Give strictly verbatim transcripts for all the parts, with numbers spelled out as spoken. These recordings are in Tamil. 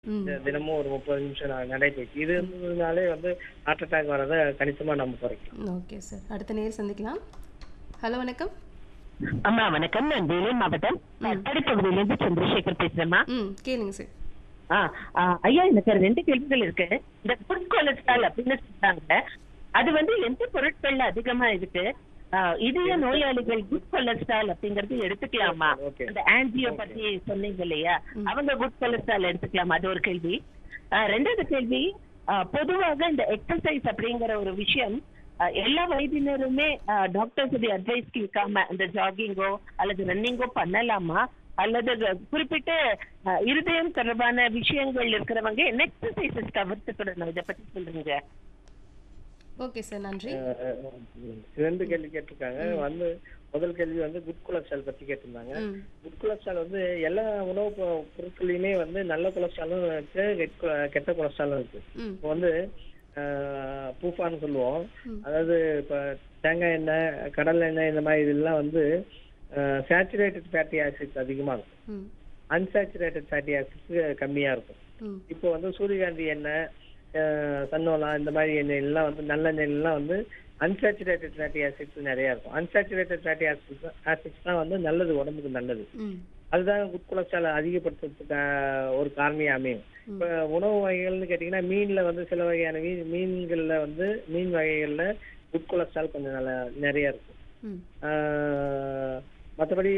ம். தி தினமும் ஒரு முப்பது நிமிஷம் ந நடைப்பயிற்சி. இது இருந்ததுனாலே வந்து ஹார்ட் அட்டாக் வரத கணிசமா நம்ம குறைக்கலாம். Okay sir. அடுத்த நேயர் சந்திக்கலாம். ஹலோ வணக்கம். அம்மா வணக்கம். நான் வேலூர் மாவட்டம் ம். கட்பாடி பகுதியிலிருந்து சந்திரசேகர் பேசுறேம்மா. ம். கேளுங்க சார். ஆ, ஆ, ஐயா எனக்கு ரெண்டு கேள்விகள் இருக்கு. இந்த குட் கொலஸ்ட்ரால் அப்படின்னு சொல்றாங்க. அது வந்து எந்த பொருட்கள்ல அதிகமா இருக்கு? ஆ, இதய நோயாளிகள் குட் கொலஸ்ட்ரால் அப்படிங்கறது எடுத்துக்கலாமா? ஓகே. அந்த ஆன்ஜியோ ஓகே. பத்தி சொன்னீங்க இல்லையா, ம். அவங்க குட் கொலஸ்ட்ரால் எடுத்துக்கலாமா? அது ஒரு கேள்வி. ஆ, ரெண்டாவது கேள்வி, ஆ, பொதுவாக இந்த எக்ஸசைஸ் அப்படிங்கிற ஒரு விஷயம் ஆ, எல்லா வயதினருமே டாக்டர்ஸ் அட்வைஸ் கேட்காம இந்த ஜாகிங்கோ அல்லது ரன்னிங்கோ பண்ணலாமா? அல்லது க- குறிப்பிட்ட ஆ, இருதயம் தொடர்பான விஷயங்கள் இருக்கிறவங்க என்ன எக்ஸசைசஸ் தவிர்த்துக்கணும், இதை பத்தி சொல்றீங்க? Okay sir. நன்றி. அஹ் ரெண்டு கேள்வி கேட்டிருக்காங்க. வந்து முதல் கேள்வி வந்து குட் கொலஸ்ட்ரால் பத்தி கேட்டிருந்தாங்க. ம். குட் கொலஸ்ட்ரால் வந்து எல்லா உணவு பொ- பொருட்கள்லயுமே வந்து நல்ல கொலஸ்ட்ராலும் இருக்கு, கெட் கொ- கெட்ட கொலஸ்ட்ராலும் இருக்கு. ம். இப்போ வந்து ஆஹ், பூஃபான்னு சொல்லுவோம். ம். அதாவது இப்போ தேங்காய் எண்ணெய், கடல் எண்ணெய், இந்த மாதிரி இதெல்லாம் வந்து சேச்சுரேட்டட் ஃபேட்டி ஆசிட்ஸ் அதிகமாக இருக்கும். ம். அன்சாச்சுரேட்டட் ஃபேட்டி ஆசிட்ஸ் கம்மியாக இருக்கும். ம். இப்போ வந்து சூரியகாந்தி எண்ணெய், அஹ், சன்னோலா, இந்த மாதிரி எண்ணெய் எல்லாம் வந்து நல்லெண்ணெய்லாம் வந்து அன்சாச்சுரேட்டட் ஃபேட்டி ஆசிட்ஸ் நிறைய இருக்கும். அன்சாச்சுரேட்டட் ஃபேட்டி ஆசிட்ஸ் ஆசிட்ஸ் தான் வந்து நல்லது, உடம்புக்கு நல்லது. ம். அதுதான் குட் கொலஸ்ட்ரால் அதிகப்படுத்துறதுக்கு ஆஹ், ஒரு காரணியா அமையும். இப்போ உணவு வகைகள்னு கேட்டிங்கன்னா மீன்ல வந்து சில வகையான மீன் மீன்கள்ல வந்து மீன் வகைகள்ல குட் கொலஸ்ட்ரால் கொஞ்சம் நல்ல நிறைய இருக்கும். ம். ஆஹ், மற்றபடி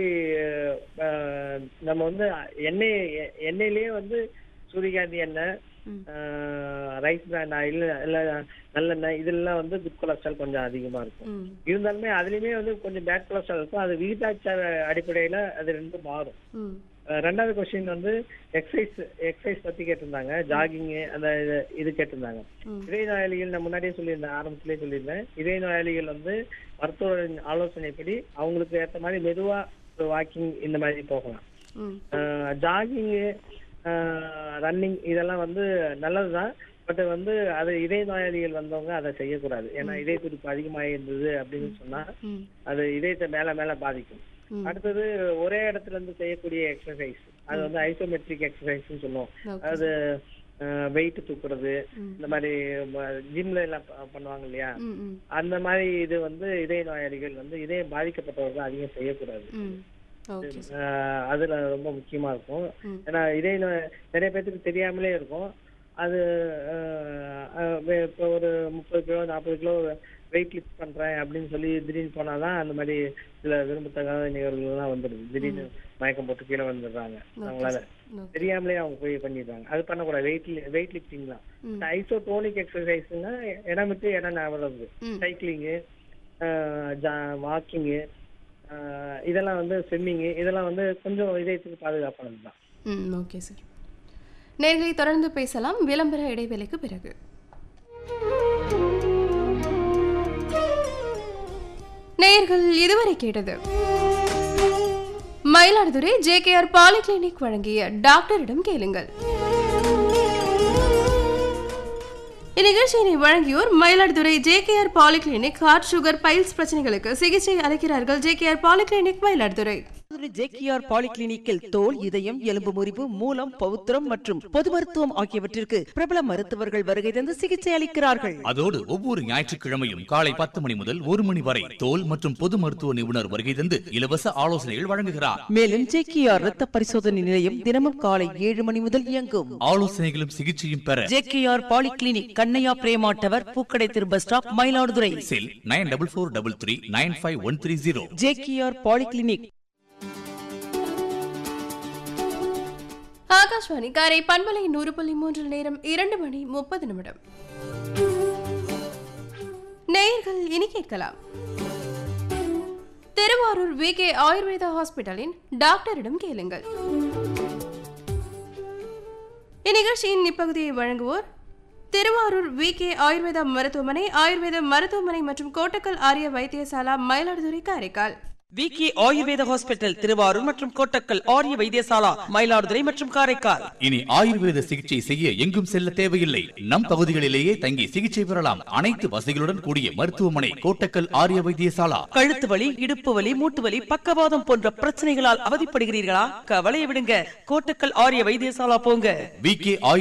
ஆஹ், நம்ம வந்து எண்ணெய் எ- எண்ணெயிலேயே வந்து சூரியகாந்தி எண்ணெய், ம். ரைஸ் பிராண்ட் ஆயில், இல்லை நல்லெண்ணெய், இதெல்லாம் வந்து குட் கொலஸ்ட்ரால் கொஞ்சம் அதிகமா இருக்கும். ம். இருந்தாலுமே அதுலயுமே வந்து கொஞ்சம் பேட் கொலஸ்ட்ரால் இருக்கும். அது விகிதாச்சார அடிப்படையில அது ரெண்டும் மாறும். ம். அஹ் ரெண்டாவது கொஸ்டின் வந்து எக்ஸசைஸ் எக்ஸசைஸ் பத்தி கேட்டிருந்தாங்க. ஜாகிங்கு அந்த இது- இது கேட்டிருந்தாங்க. ம். இதய நோயாளிகள் நான் முன்னாடியே சொல்லியிருந்தேன், ஆரம்பத்திலே சொல்லியிருந்தேன். இதய நோயாளிகள் வந்து மருத்துவரின் ஆலோசனைப்படி அவங்களுக்கு ஏற்ற மாதிரி மெதுவா வாக்கிங் இந்த மாதிரி போகலாம். ம். ஜாகிங்கு, ரன்னிங் இதெல்லாம் வந்து நல்லதுதான். பட் வந்து அது இதய நோயாளிகள் வந்தவங்க அதை செய்யக்கூடாது. ஏன்னா இதய துடிப்பு அதிகமாக இருந்தது அப்படின்னு சொன்னா ம். அது இதயத்தை மேல மேல பாதிக்கும். ம். அடுத்தது ஒரே இடத்துல இருந்து செய்யக்கூடிய எக்ஸசைஸ், அது வந்து ஐசோமெட்ரிக் எக்ஸசைஸ் சொல்லுவோம். ஓகே. அதாவது வெயிட் தூக்குறது, ம். இந்த மாதிரி ஜிம்ல எல்லாம் ப- பண்ணுவாங்க இல்லையா, ம். ம். அந்த மாதிரி இது வந்து இதய நோயாளிகள் வந்து இதயம் பாதிக்கப்பட்டவர்கள் அதிகம் செய்யக்கூடாது. ம். Okay sir. ஆஹ் அதுல ரொம்ப முக்கியமா இருக்கும். ம். ஏன்னா இதய நோய் நிறைய பேருக்கு தெரியாமலே இருக்கும். அது ஆஹ் ஆஹ் வே- இப்போ ஒரு முப்பது கிலோ நாற்பது கிலோ வெயிட் லிஃப்ட் பண்றேன் அப்படின்னு சொல்லி திடீர்னு போனாதான் அந்த மாதிரி சில விரும்பத்தகாத நிகழ்வுகள்லாம் வந்துடுது. திடீர்னு மயக்கம் போட்டு கீழே வந்துடுறாங்க. ஓகே அவங்களால சார். ஓகே. தெரியாமலே அவங்க போய் பண்ணிடுறாங்க. அது பண்ணக்கூடாது. வெயிட் வெயிட் லிஃப்டிங் தான். ம். ஐசோடோனிக் எக்ஸசைஸ்னா இடம் விட்டு இடம் நகர்றது, ம். சைக்கிளிங்கு, வாக்கிங்கு, இதெல்லாம் வந்து ஸ்விம்மிங்கு, இதெல்லாம் வந்து கொஞ்சம் இதயத்துக்கு பாதுகாப்பானது தான். ம். Okay sir. நேர்களை தொடர்ந்து பேசலாம் விளம்பர இடைவேளைக்கு பிறகு. நேயர்கள் இதுவரை கேட்டது மயிலாடுதுறை ஜேகேஆர் பாலிகிளினிக் வழங்கிய டாக்டரிடம் கேளுங்கள். இந்நிகழ்ச்சியினை வழங்கியோர் Mayiladuthurai JKR polyclinic. Heart sugar files பிரச்சனைகளுக்கு சிகிச்சை அளிக்கிறார்கள் ஜேகேஆர் பாலிகிளினிக் மயிலாடுதுறை. ஜேகேஆர் பாலிகிளினிக்கில் தோல், இதயம், எலும்பு முறிவு, மூலம், பௌத்திரம் மற்றும் பொது மருத்துவம் ஆகியவற்றிற்கு பிரபல மருத்துவர்கள் வருகை தந்து சிகிச்சை அளிக்கிறார்கள். அதோடு ஒவ்வொரு ஞாயிற்றுக்கிழமையும் காலை பத்து மணி முதல் ஒரு மணி வரை தோல் மற்றும் பொது மருத்துவ நிபுணர் வருகை தந்து இலவச ஆலோசனைகள் வழங்குகிறார். மேலும் ஜேகேஆர் இரத்த பரிசோதனை நிலையம் தினமும் காலை ஏழு மணி முதல் இயங்கும். ஆலோசனைகளும் சிகிச்சையும் பெற JKR polyclinic, Kannaiya Prema tower, பூக்கடை திரு பஸ் ஸ்டாப், மயிலாடுதுறை. செல் nine double four double three nine five one three zero. JKR polyclinic. Akashvani காரை பண்பலை நூறு புள்ளி மூன்றில் நேரம் இரண்டு மணி முப்பது நிமிடம். நேயர்கள் இனி கேட்கலாம் திருவாரூர் வி கே ஆயுர்வேதா ஹாஸ்பிட்டலின் டாக்டரிடம் கேளுங்கள். இந்நிகழ்ச்சியின் இப்பகுதியை வழங்குவோர் திருவாரூர் வி கே ஆயுர்வேதா மருத்துவமனை, ஆயுர்வேத மருத்துவமனை மற்றும் கோட்டக்கல் ஆரிய வைத்தியசாலா, மயிலாடுதுறை, காரைக்கால். விகே ஆயுர்வேத ஹாஸ்பிட்டல் திருவாரூர் மற்றும் கோட்டக்கல் ஆரிய வைத்தியசாலா மயிலாடுதுறை மற்றும் காரைக்கால். இனி ஆயுர்வேத சிகிச்சை செய்ய எங்கும் செல்ல தேவையில்லை. நம் பகுதிகளிலேயே தங்கி சிகிச்சை பெறலாம். அனைத்து வசதிகளுடன் கூடிய மருத்துவமனை கோட்டக்கல் ஆரிய வைத்தியசாலா. கழுத்து வலி, இடுப்பு வலி, மூட்டு வலி, பக்கவாதம் போன்ற பிரச்சனைகளால் அவதிப்படுகிறீர்களா? கவலையை விடுங்க, கோட்டக்கல் ஆரிய வைத்தியசாலா போங்க. விகே